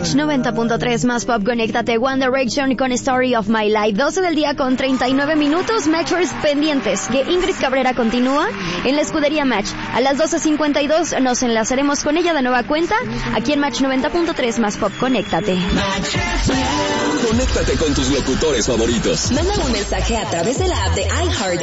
Match 90.3 más pop, conéctate. One Direction con Story of My Life. 12 del día con 39 minutos. Matchers pendientes, que Ingrid Cabrera continúa en la escudería Match. A las 12:52 nos enlazaremos con ella de nueva cuenta aquí en Match 90.3 más pop, conéctate. Conéctate con tus locutores favoritos. Manda un mensaje a través de la app de iHeart